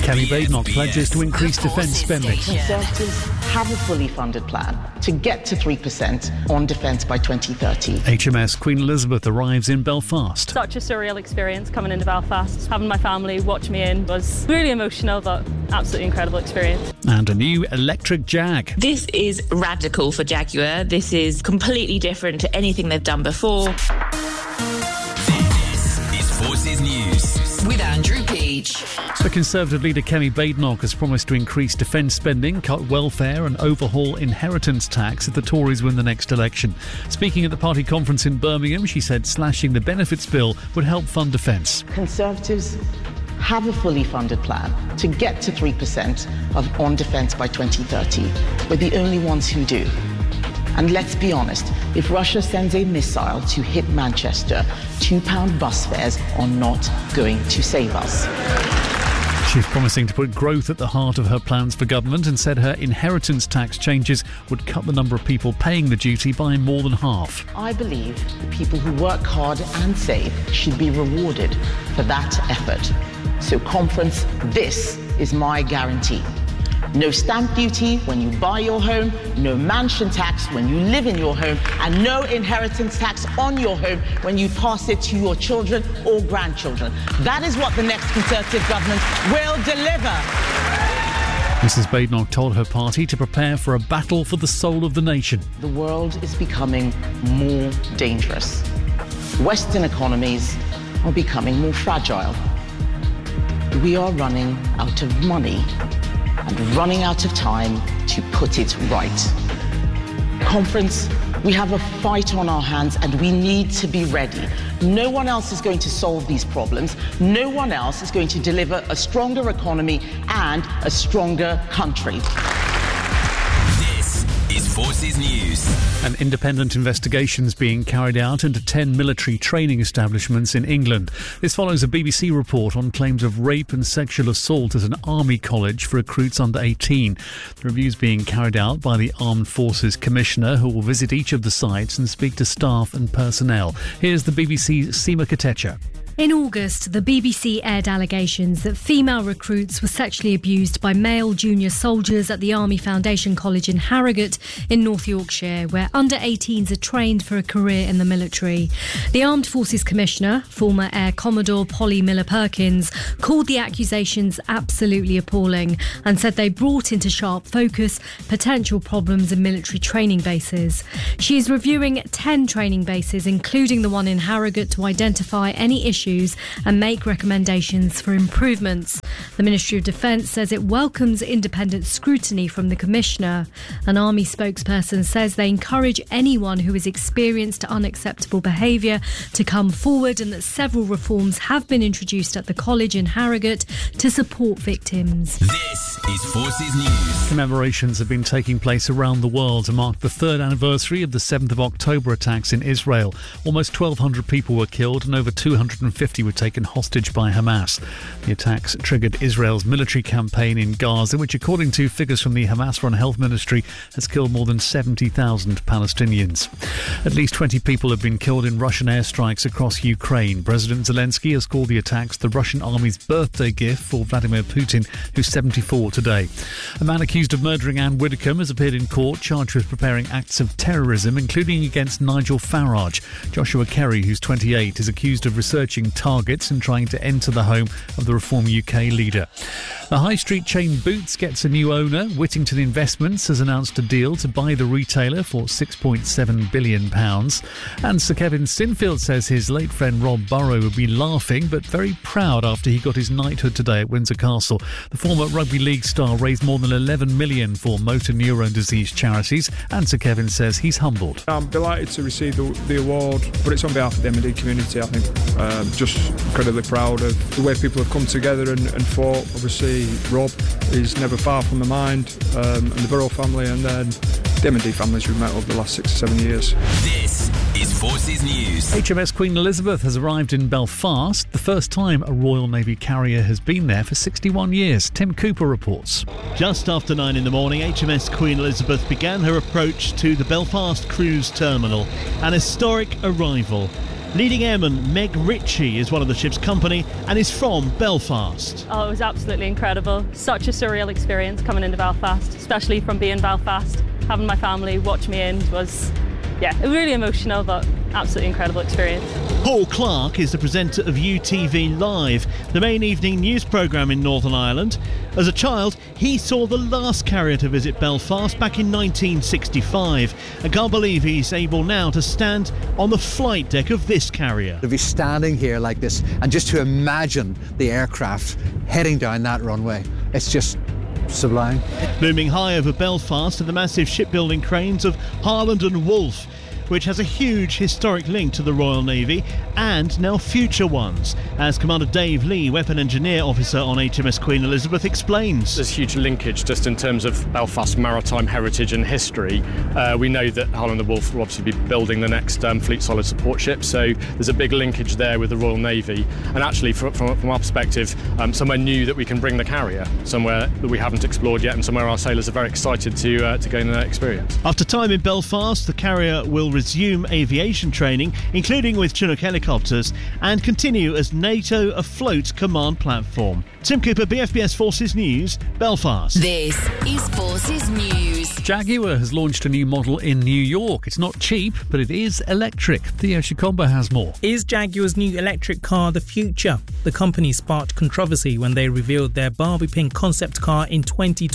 Kemi Badenoch pledges to increase defence spending. Conservatives have a fully funded plan to get to 3% on defence by 2030. HMS Queen Elizabeth arrives in Belfast. Such a surreal experience coming into Belfast. Having my family watch me in was really emotional, but absolutely incredible experience. And a new electric Jag. This is radical for Jaguar. This is completely different to anything they've done before. This is Forces News with Andrew Peach. The Conservative leader Kemi Badenoch has promised to increase defence spending, cut welfare and overhaul inheritance tax if the Tories win the next election. Speaking at the party conference in Birmingham, she said slashing the benefits bill would help fund defence. Conservatives have a fully funded plan to get to 3% on defence by 2030. We're the only ones who do. And let's be honest, if Russia sends a missile to hit Manchester, £2 bus fares are not going to save us. She's promising to put growth at the heart of her plans for government and said her inheritance tax changes would cut the number of people paying the duty by more than half. I believe the people who work hard and save should be rewarded for that effort. So, conference, this is my guarantee. No stamp duty when you buy your home, no mansion tax when you live in your home, and no inheritance tax on your home when you pass it to your children or grandchildren. That is what the next Conservative government will deliver. Mrs Badenoch told her party to prepare for a battle for the soul of the nation. The world is becoming more dangerous. Western economies are becoming more fragile. We are running out of money and running out of time to put it right. Conference, we have a fight on our hands and we need to be ready. No one else is going to solve these problems. No one else is going to deliver a stronger economy and a stronger country. This is Forces News. An independent investigation is being carried out into 10 military training establishments in England. This follows a BBC report on claims of rape and sexual assault at an army college for recruits under 18. The review is being carried out by the Armed Forces Commissioner, who will visit each of the sites and speak to staff and personnel. Here's the BBC's Seema Katecha. In August, the BBC aired allegations that female recruits were sexually abused by male junior soldiers at the Army Foundation College in Harrogate in North Yorkshire, where under-18s are trained for a career in the military. The Armed Forces Commissioner, former Air Commodore Polly Miller-Perkins, called the accusations absolutely appalling and said they brought into sharp focus potential problems in military training bases. She is reviewing 10 training bases, including the one in Harrogate, to identify any issues and make recommendations for improvements. The Ministry of Defence says it welcomes independent scrutiny from the Commissioner. An Army spokesperson says they encourage anyone who has experienced unacceptable behaviour to come forward and that several reforms have been introduced at the college in Harrogate to support victims. This is Forces News. Commemorations have been taking place around the world to mark the third anniversary of the 7th of October attacks in Israel. Almost 1,200 people were killed and over 250 were taken hostage by Hamas. The attacks triggered Israel's military campaign in Gaza, which, according to figures from the Hamas-run Health Ministry, has killed more than 70,000 Palestinians. At least 20 people have been killed in Russian airstrikes across Ukraine. President Zelensky has called the attacks the Russian army's birthday gift for Vladimir Putin, who's 74 today. A man accused of murdering Anne Widdecombe has appeared in court, charged with preparing acts of terrorism, including against Nigel Farage. Joshua Kerry, who's 28, is accused of researching targets and trying to enter the home of the Reform UK leader. The high street chain Boots gets a new owner. Whittington Investments has announced a deal to buy the retailer for £6.7 billion. And Sir Kevin Sinfield says his late friend Rob Burrow would be laughing but very proud after he got his knighthood today at Windsor Castle. The former rugby league star raised more than £11 million for motor neurone disease charities, and Sir Kevin says he's humbled. I'm delighted to receive the award, but it's on behalf of the M&D community, I think. Just incredibly proud of the way people have come together and fought. Obviously, Rob is never far from the mind, and the Burrow family, and then the M&D families we've met over the last 6 or 7 years. This is Forces News. HMS Queen Elizabeth has arrived in Belfast, the first time a Royal Navy carrier has been there for 61 years. Tim Cooper reports. Just after 9 in the morning, HMS Queen Elizabeth began her approach to the Belfast Cruise Terminal. An historic arrival. Leading airman Meg Ritchie is one of the ship's company and is from Belfast. Oh, it was absolutely incredible. Such a surreal experience coming into Belfast, especially from being in Belfast. Having my family watch me in was, really emotional, but absolutely incredible experience. Paul Clark is the presenter of UTV Live, the main evening news programme in Northern Ireland. As a child, he saw the last carrier to visit Belfast back in 1965 and can't believe he's able now to stand on the flight deck of this carrier. To be standing here like this and just to imagine the aircraft heading down that runway, it's just sublime. Looming high over Belfast are the massive shipbuilding cranes of Harland and Wolff, which has a huge historic link to the Royal Navy and now future ones, as Commander Dave Lee, Weapon Engineer Officer on HMS Queen Elizabeth, explains. There's huge linkage just in terms of Belfast maritime heritage and history. We know that Harland and Wolff will obviously be building the next Fleet Solid Support ship, so there's a big linkage there with the Royal Navy. And actually, from our perspective, somewhere new that we can bring the carrier, somewhere that we haven't explored yet, and somewhere our sailors are very excited to gain that experience. After time in Belfast, the carrier will resume aviation training, including with Chinook helicopters, and continue as NATO afloat command platform. Tim Cooper, BFBS Forces News, Belfast. This is Forces News. Jaguar has launched a new model in New York. It's not cheap, but it is electric. Theo Shikomba has more. Is Jaguar's new electric car the future? The company sparked controversy when they revealed their Barbie pink concept car in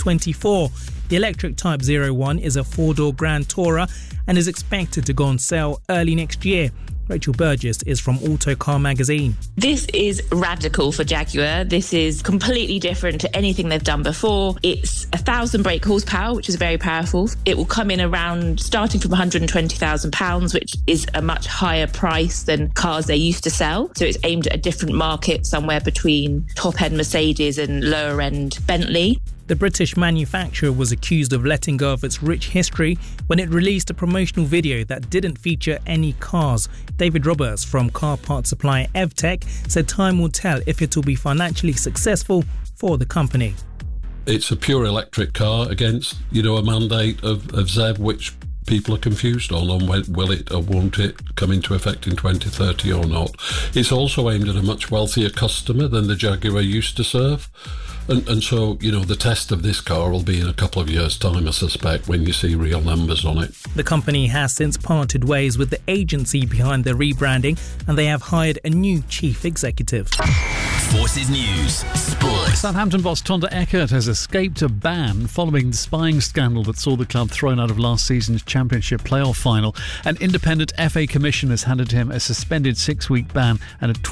2024. The electric Type 01 is a four-door Grand Tourer and is expected to go on sale early next year. Rachel Burgess is from Autocar magazine. This is radical for Jaguar. This is completely different to anything they've done before. It's 1,000 brake horsepower, which is very powerful. It will come in around starting from £120,000, which is a much higher price than cars they used to sell. So it's aimed at a different market, somewhere between top-end Mercedes and lower-end Bentley. The British manufacturer was accused of letting go of its rich history when it released a promotional video that didn't feature any cars. David Roberts from car parts supplier Evtech said time will tell if it will be financially successful for the company. It's a pure electric car against, a mandate of ZEV, which people are confused on will it or won't it come into effect in 2030 or not. It's also aimed at a much wealthier customer than the Jaguar used to serve. And so, the test of this car will be in a couple of years' time, I suspect, when you see real numbers on it. The company has since parted ways with the agency behind the rebranding, and they have hired a new chief executive. Forces News, Sport. Southampton boss Tonda Eckert has escaped a ban following the spying scandal that saw the club thrown out of last season's Championship playoff final. An independent FA commission has handed him a suspended 6-week ban and a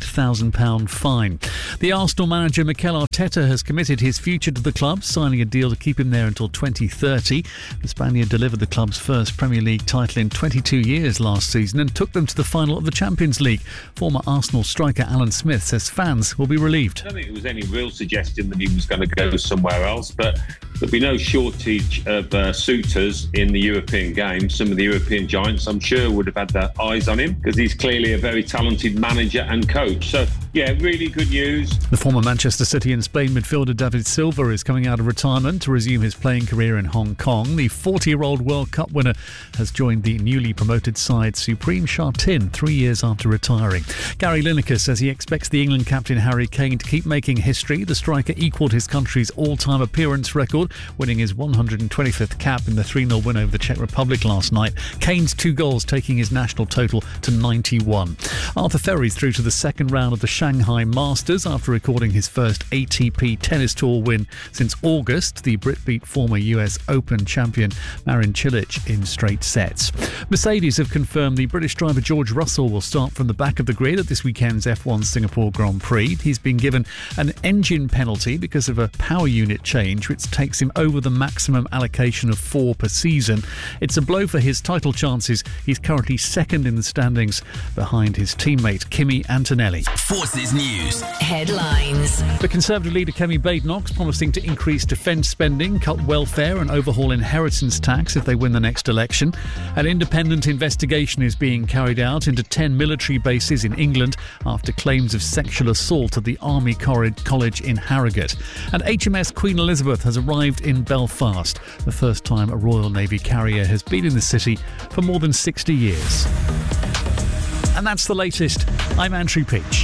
£28,000 fine. The Arsenal manager Mikel Arteta has committed his future to the club, signing a deal to keep him there until 2030. The Spaniard delivered the club's first Premier League title in 22 years last season and took them to the final of the Champions League. Former Arsenal striker Alan Smith says fans will be relieved. I don't think there was any real suggestion that he was going to go somewhere else, but there'll be no shortage of suitors in the European game. Some of the European giants, I'm sure, would have had their eyes on him because he's clearly a very talented manager and coach. So, really good news. The former Manchester City and Spain midfielder David Silva is coming out of retirement to resume his playing career in Hong Kong. The 40-year-old World Cup winner has joined the newly promoted side Supreme Sha Tin 3 years after retiring. Gary Lineker says he expects the England captain Harry Kane to keep making history. The striker equalled his country's all-time appearance record, winning his 125th cap in the 3-0 win over the Czech Republic last night. Kane's 2 goals taking his national total to 91. Arthur Ferry's through to the second round of the Shanghai Masters after recording his first ATP Tennis Tour win since August. The Brit beat former US Open champion Marin Cilic in straight sets. Mercedes have confirmed the British driver George Russell will start from the back of the grid at this weekend's F1 Singapore Grand Prix. He's been given an engine penalty because of a power unit change, which takes him over the maximum allocation of 4 per season. It's a blow for his title chances. He's currently second in the standings behind his teammate Kimi Antonelli. Forces News headlines. The Conservative leader Kemi Badenoch's promising to increase defence spending, cut welfare and overhaul inheritance tax if they win the next election. An independent investigation is being carried out into 10 military bases in England after claims of sexual assault at the Army College in Harrogate. And HMS Queen Elizabeth has arrived in Belfast, the first time a Royal Navy carrier has been in the city for more than 60 years. And that's the latest. I'm Andrew Peach.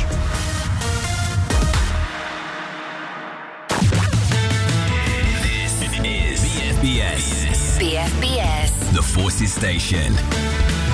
This is BFBS. BFBS. The Forces Station.